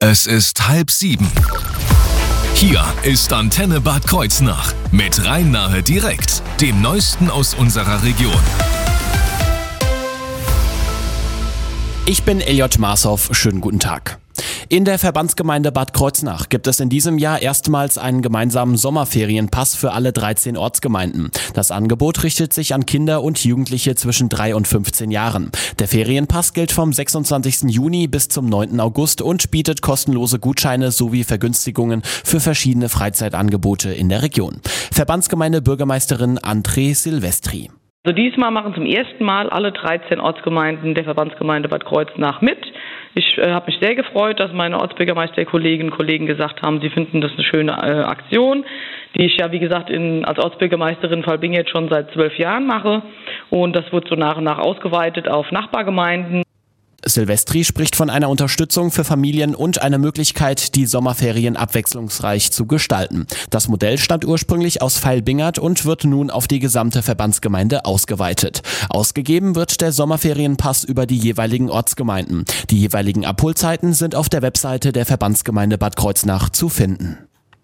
Es ist 6:30. Hier ist Antenne Bad Kreuznach mit Rhein-Nahe direkt, dem Neuesten aus unserer Region. Ich bin Elliot Marshoff, schönen guten Tag. In der Verbandsgemeinde Bad Kreuznach gibt es in diesem Jahr erstmals einen gemeinsamen Sommerferienpass für alle 13 Ortsgemeinden. Das Angebot richtet sich an Kinder und Jugendliche zwischen 3 und 15 Jahren. Der Ferienpass gilt vom 26. Juni bis zum 9. August und bietet kostenlose Gutscheine sowie Vergünstigungen für verschiedene Freizeitangebote in der Region. Verbandsgemeinde Bürgermeisterin André Silvestri. Also diesmal machen zum ersten Mal alle 13 Ortsgemeinden der Verbandsgemeinde Bad Kreuznach mit. Ich habe mich sehr gefreut, dass meine Ortsbürgermeisterkolleginnen und Kollegen gesagt haben, sie finden das eine schöne Aktion, die ich ja wie gesagt als Ortsbürgermeisterin Valbing jetzt schon seit 12 Jahren mache. Und das wird so nach und nach ausgeweitet auf Nachbargemeinden. Silvestri spricht von einer Unterstützung für Familien und einer Möglichkeit, die Sommerferien abwechslungsreich zu gestalten. Das Modell stammt ursprünglich aus Vailbingert und wird nun auf die gesamte Verbandsgemeinde ausgeweitet. Ausgegeben wird der Sommerferienpass über die jeweiligen Ortsgemeinden. Die jeweiligen Abholzeiten sind auf der Webseite der Verbandsgemeinde Bad Kreuznach zu finden.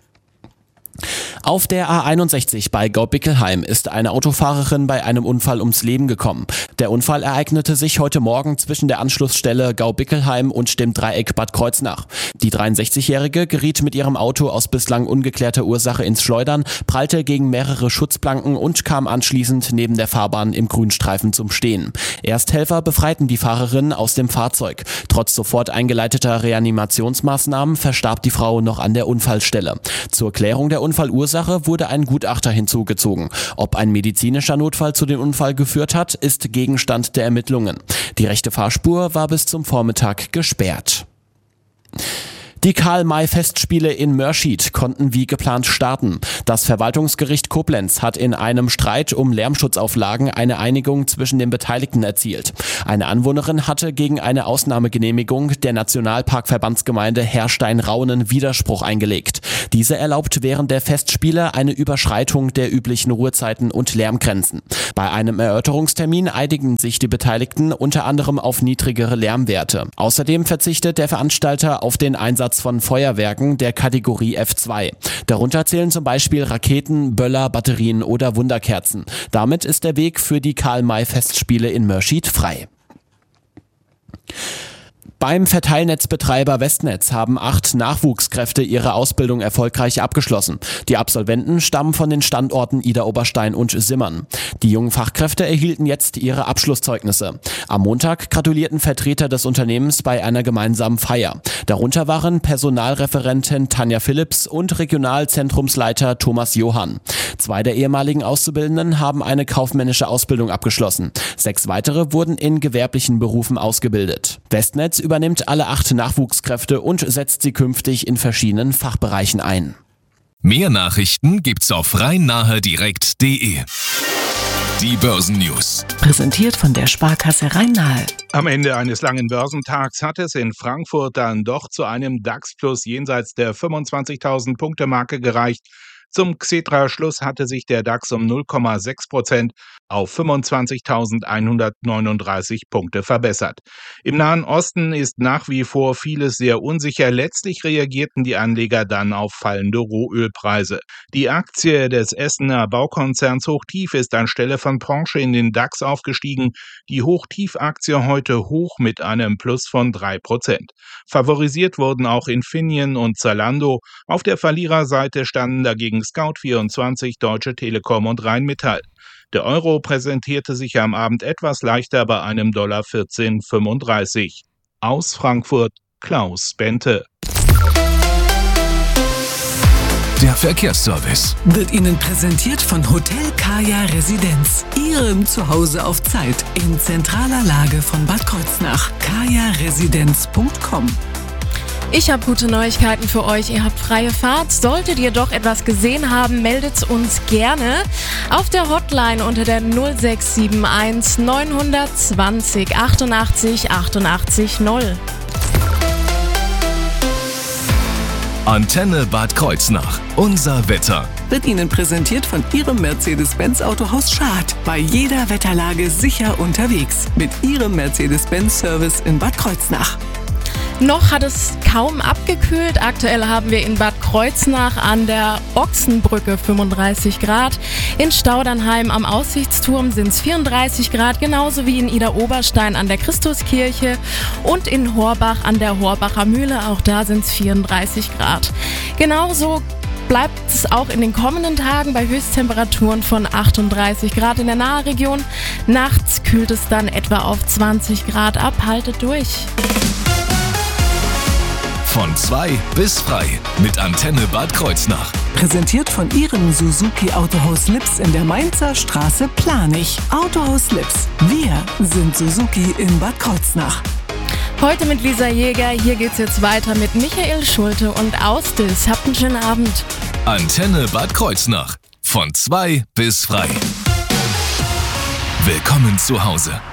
Auf der A61 bei Gaubickelheim ist eine Autofahrerin bei einem Unfall ums Leben gekommen. Der Unfall ereignete sich heute Morgen zwischen der Anschlussstelle Gaubickelheim und dem Dreieck Bad Kreuznach. Die 63-Jährige geriet mit ihrem Auto aus bislang ungeklärter Ursache ins Schleudern, prallte gegen mehrere Schutzplanken und kam anschließend neben der Fahrbahn im Grünstreifen zum Stehen. Ersthelfer befreiten die Fahrerin aus dem Fahrzeug. Trotz sofort eingeleiteter Reanimationsmaßnahmen verstarb die Frau noch an der Unfallstelle. Zur Klärung der Unfallursache wurde ein Gutachter hinzugezogen. Ob ein medizinischer Notfall zu dem Unfall geführt hat, ist Gegenstand der Ermittlungen. Die rechte Fahrspur war bis zum Vormittag gesperrt. Die Karl-May-Festspiele in Mörschid konnten wie geplant starten. Das Verwaltungsgericht Koblenz hat in einem Streit um Lärmschutzauflagen eine Einigung zwischen den Beteiligten erzielt. Eine Anwohnerin hatte gegen eine Ausnahmegenehmigung der Nationalparkverbandsgemeinde Herrstein-Raunen Widerspruch eingelegt. Diese erlaubt während der Festspiele eine Überschreitung der üblichen Ruhezeiten und Lärmgrenzen. Bei einem Erörterungstermin einigen sich die Beteiligten unter anderem auf niedrigere Lärmwerte. Außerdem verzichtet der Veranstalter auf den Einsatz von Feuerwerken der Kategorie F2. Darunter zählen zum Beispiel Raketen, Böller, Batterien oder Wunderkerzen. Damit ist der Weg für die Karl-May-Festspiele in Mörschid frei. Beim Verteilnetzbetreiber Westnetz haben 8 Nachwuchskräfte ihre Ausbildung erfolgreich abgeschlossen. Die Absolventen stammen von den Standorten Idar-Oberstein und Simmern. Die jungen Fachkräfte erhielten jetzt ihre Abschlusszeugnisse. Am Montag gratulierten Vertreter des Unternehmens bei einer gemeinsamen Feier. Darunter waren Personalreferentin Tanja Philipps und Regionalzentrumsleiter Thomas Johann. 2 der ehemaligen Auszubildenden haben eine kaufmännische Ausbildung abgeschlossen. 6 weitere wurden in gewerblichen Berufen ausgebildet. Westnetz übernimmt alle 8 Nachwuchskräfte und setzt sie künftig in verschiedenen Fachbereichen ein. Mehr Nachrichten gibt's auf rhein-nahe-direkt.de. Die Börsennews. Präsentiert von der Sparkasse Rhein-Nahe. Am Ende eines langen Börsentags hat es in Frankfurt dann doch zu einem DAX-Plus jenseits der 25.000 Punkte Marke gereicht. Zum Xetra-Schluss hatte sich der DAX um 0,6% auf 25.139 Punkte verbessert. Im Nahen Osten ist nach wie vor vieles sehr unsicher. Letztlich reagierten die Anleger dann auf fallende Rohölpreise. Die Aktie des Essener Baukonzerns Hochtief ist anstelle von Porsche in den DAX aufgestiegen. Die Hochtief-Aktie heute hoch mit einem Plus von 3%. Favorisiert wurden auch Infineon und Zalando. Auf der Verliererseite standen dagegen Scout24, Deutsche Telekom und Rheinmetall. Der Euro präsentierte sich am Abend etwas leichter bei einem $14,35. Aus Frankfurt Klaus Bente. Der Verkehrsservice Wird Ihnen präsentiert von Hotel Kaya Residenz. Ihrem Zuhause auf Zeit in zentraler Lage von Bad Kreuznach. kajaresidenz.com. Ich habe gute Neuigkeiten für euch. Ihr habt freie Fahrt. Solltet ihr doch etwas gesehen haben, meldet uns gerne auf der Hotline unter der 0671 920 88 88 0. Antenne Bad Kreuznach. Unser Wetter. Wird Ihnen präsentiert von Ihrem Mercedes-Benz Autohaus Schad. Bei jeder Wetterlage sicher unterwegs. Mit Ihrem Mercedes-Benz Service in Bad Kreuznach. Noch hat es kaum abgekühlt. Aktuell haben wir in Bad Kreuznach an der Ochsenbrücke 35 Grad. In Staudernheim am Aussichtsturm sind es 34 Grad, genauso wie in Idar-Oberstein an der Christuskirche und in Horbach an der Horbacher Mühle. Auch da sind es 34 Grad. Genauso bleibt es auch in den kommenden Tagen bei Höchsttemperaturen von 38 Grad in der Nahregion. Nachts kühlt es dann etwa auf 20 Grad ab. Haltet durch. Von 2 bis frei mit Antenne Bad Kreuznach. Präsentiert von Ihrem Suzuki Autohaus Lips in der Mainzer Straße Planich. Autohaus Lips. Wir sind Suzuki in Bad Kreuznach. Heute mit Lisa Jäger. Hier geht's jetzt weiter mit Michael Schulte und Ausdis. Habt einen schönen Abend. Antenne Bad Kreuznach. Von 2 bis frei. Willkommen zu Hause.